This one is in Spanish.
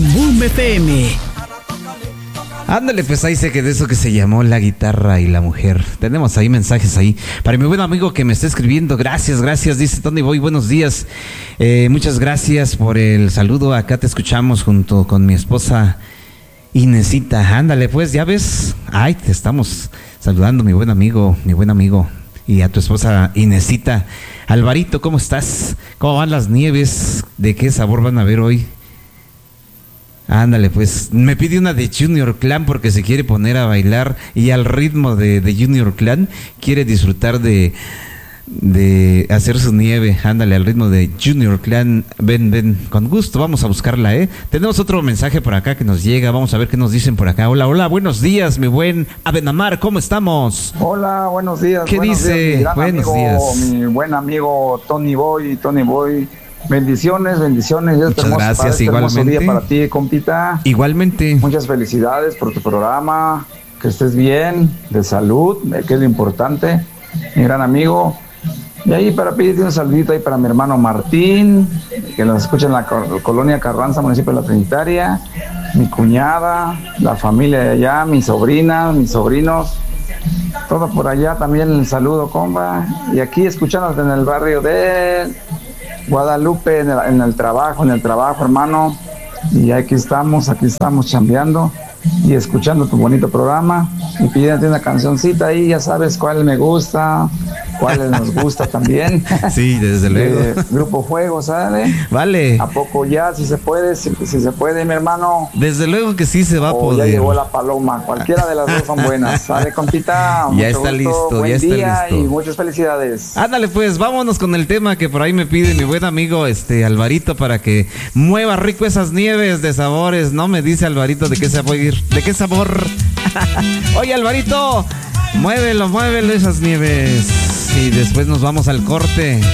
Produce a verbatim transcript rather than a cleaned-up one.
en Boom F M. Ándale, pues ahí se quedó eso que se llamó La Guitarra y la Mujer. Tenemos ahí mensajes ahí. Para mi buen amigo que me está escribiendo, gracias, gracias, dice Tony Boy, buenos días. Eh, muchas gracias por el saludo. Acá te escuchamos junto con mi esposa Inesita. Ándale, pues, ya ves. Ay, te estamos saludando, mi buen amigo, mi buen amigo. Y a tu esposa Inesita. Alvarito, ¿cómo estás? ¿Cómo van las nieves? ¿De qué sabor van a ver hoy? Ándale, pues, me pide una de Junior Clan porque se quiere poner a bailar y al ritmo de, de Junior Clan quiere disfrutar de, de hacer su nieve. Ándale, al ritmo de Junior Clan. Ven, ven, con gusto, vamos a buscarla, ¿eh? Tenemos otro mensaje por acá que nos llega, vamos a ver qué nos dicen por acá. Hola, hola, buenos días, mi buen Abenamar, ¿cómo estamos? Hola, buenos días. ¿Qué buenos dice? Días, mi gran buenos amigo, días. Mi buen amigo Tony Boy, Tony Boy. Bendiciones, bendiciones. Muchas hermoso, gracias, para este igualmente. hermoso día para ti, compita. Igualmente. Muchas felicidades por tu programa. Que estés bien, de salud, que es lo importante. Mi gran amigo. Y ahí para pedirte un saludito ahí para mi hermano Martín, que nos escucha en la colonia Carranza, municipio de La Trinitaria. Mi cuñada, la familia de allá, mis sobrinas, mis sobrinos. Todo por allá también el saludo, comba. Y aquí escuchándote en el barrio de Guadalupe, en el, en el trabajo, en el trabajo, hermano. Y aquí estamos, aquí estamos chambeando y escuchando tu bonito programa y pidiéndote una cancioncita ahí, ya sabes cuál me gusta, cuál nos gusta también. Sí, desde luego. De Grupo Fuego, ¿sale? Vale. ¿A poco ya? Si se puede, si, si se puede, mi hermano. Desde luego que sí se va a O poder. ya llegó la paloma, cualquiera de las dos son buenas. ¿Sale, compita? Ya está gusto, listo, buen ya está día listo. Y muchas felicidades. Ándale, pues, vámonos con el tema que por ahí me pide mi buen amigo este Alvarito para que mueva rico esas nieves de sabores. No me dice Alvarito de qué sabor, de qué sabor. Oye, Alvarito, muévelo, muévelo esas nieves. Y después nos vamos al corte.